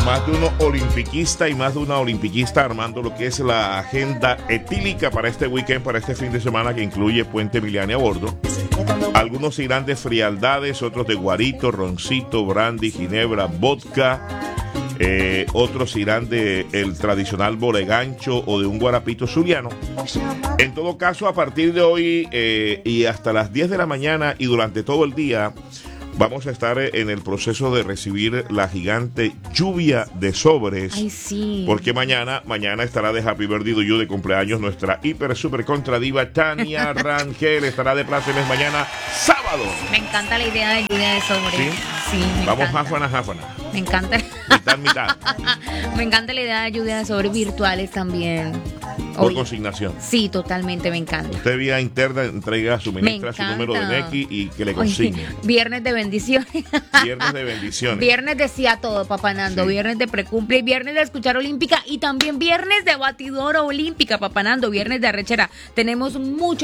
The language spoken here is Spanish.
Más de uno olimpiquista y más de una olimpiquista armando lo que es la agenda etílica para este weekend, para este fin de semana que incluye Puente Emiliani a bordo. Algunos irán de frialdades, otros de guarito, roncito, brandy, ginebra, vodka. Otros irán de el tradicional bolegancho o de un guarapito zuliano. En todo caso, a partir de hoy y hasta las 10 de la mañana y durante todo el día, vamos a estar en el proceso de recibir la gigante lluvia de sobres. Ay, sí. Porque mañana estará de Happy Birthday to You de cumpleaños nuestra hiper super contradiva Tania Rangel. Estará de plácemes mañana sábado. Me encanta la idea de lluvia de sobres. Sí, me vamos encanta. jáfana. Me encanta. Mitad. Me encanta la idea de lluvia de sobres virtuales también. Por consignación. Sí, totalmente, me encanta. Usted vía interna entrega, suministra su número de NECI y que le consigne. Viernes de bendiciones. Viernes de bendiciones. Viernes de sí a todo, Papá Nando. Sí. Viernes de precumple, viernes de escuchar Olímpica y también viernes de batidora olímpica, Papá Nando. Viernes de arrechera. Tenemos mucho